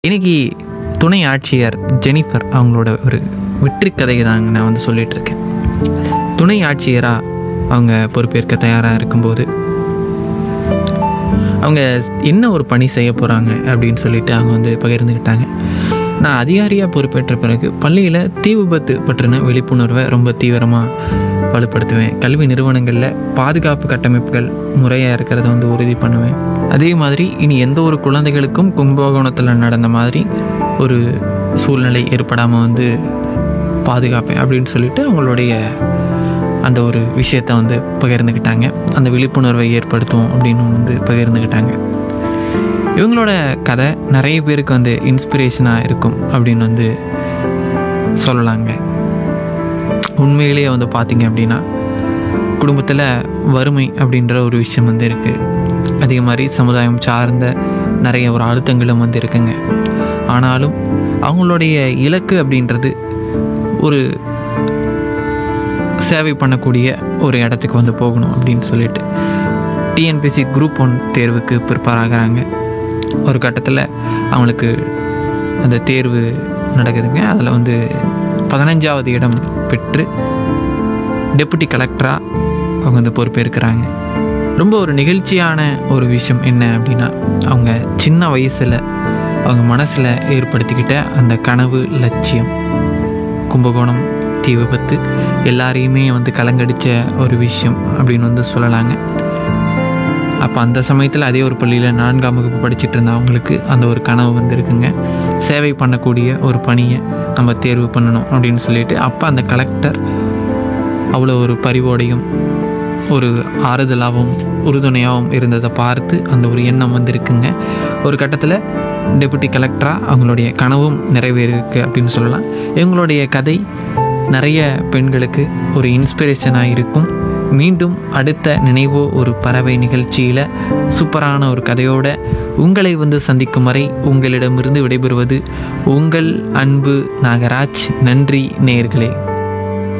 இன்னைக்கு துணை ஆட்சியர் ஜெனிஃபர் அவங்களோட ஒரு வெற்றி கதையை தாங்க நான் வந்து சொல்லிட்டு இருக்கேன். துணை ஆட்சியராக அவங்க பொறுப்பேற்க தயாராக இருக்கும்போது அவங்க என்ன ஒரு பணி செய்ய போகிறாங்க அப்படின்னு சொல்லிட்டு அவங்க வந்து பகிர்ந்துக்கிட்டாங்க. நான் அதிகாரியாக பொறுப்பேற்ற பிறகு பள்ளியில் தீ விபத்து பற்றின விழிப்புணர்வை ரொம்ப தீவிரமாக வலுப்படுத்துவேன். கல்வி நிறுவனங்களில் பாதுகாப்பு கட்டமைப்புகள் முறையாக இருக்கிறத வந்து உறுதி பண்ணுவேன். அதே மாதிரி இனி எந்த ஒரு குழந்தைகளுக்கும் கும்பகோணத்தில் நடந்த மாதிரி ஒரு சூழ்நிலை ஏற்படாமல் வந்து பாதுகாப்பேன் அப்படின்னு சொல்லிட்டு அவங்களுடைய அந்த ஒரு விஷயத்தை வந்து பகிர்ந்துக்கிட்டாங்க. அந்த விழிப்புணர்வை ஏற்படுத்துவோம் அப்படின்னு வந்து பகிர்ந்துக்கிட்டாங்க. இவங்களோட கதை நிறைய பேருக்கு வந்து இன்ஸ்பிரேஷனாக இருக்கும் அப்படின்னு வந்து சொல்லலாங்க. உண்மையிலேயே வந்து பார்த்திங்க அப்படின்னா குடும்பத்தில் வறுமை அப்படின்ற ஒரு விஷயம் வந்து இருக்குது. அதே மாதிரி சமுதாயம் சார்ந்த நிறைய ஒரு அழுத்தங்களும் வந்து இருக்குங்க. ஆனாலும் அவங்களுடைய இலக்கு அப்படின்றது ஒரு சேவை பண்ணக்கூடிய ஒரு இடத்துக்கு வந்து போகணும் அப்படின்னு சொல்லிட்டு டிஎன்பிஎஸ்சி குரூப் 1 தேர்வுக்கு ப்ரிப்பேர் ஆகிறாங்க. ஒரு கட்டத்தில் அவங்களுக்கு அந்த தேர்வு நடக்குதுங்க. அதில் வந்து 15வது இடம் பெற்று டெப்புட்டி கலெக்டராக அவங்க வந்து பொறுப்பேற்கிறாங்க. ரொம்ப ஒரு நிகழ்ச்சியான ஒரு விஷயம் என்ன அப்படின்னா, அவங்க சின்ன வயசில் அவங்க மனசில் ஏற்படுத்திக்கிட்ட அந்த கனவு லட்சியம், கும்பகோணம் தீ விபத்து எல்லாரையுமே வந்து கலங்கடித்த ஒரு விஷயம் அப்படின்னு வந்து சொல்லலாங்க. அப்போ அந்த சமயத்தில் அதே ஒரு பள்ளியில் 4ஆம் வகுப்பு படிச்சுட்டு இருந்த அவங்களுக்கு அந்த ஒரு கனவு வந்து இருக்குங்க. சேவை பண்ணக்கூடிய ஒரு பணியை நம்ம தேர்வு பண்ணணும் அப்படின்னு சொல்லிட்டு அப்போ அந்த கலெக்டர் அவ்வளோ ஒரு பரிவோடையும் ஒரு ஆறுதலாகவும் உறுதுணையாகவும் இருந்ததை பார்த்து அந்த ஒரு எண்ணம் வந்து இருக்குங்க. ஒரு கட்டத்தில் டெபுட்டி கலெக்டராக அவங்களுடைய கனவும் நிறைவேறிருக்கு அப்படின்னு சொல்லலாம். இவங்களுடைய கதை நிறைய பெண்களுக்கு ஒரு இன்ஸ்பிரேஷனாக இருக்கும். மீண்டும் அடுத்த நினைவோ ஒரு பறவை நிகழ்ச்சியில் சூப்பரான ஒரு கதையோடு உங்களை வந்து சந்திக்கும் வரை உங்களிடமிருந்து விடைபெறுவது உங்கள் அன்பு நாகராஜ். நன்றி நேயர்களே.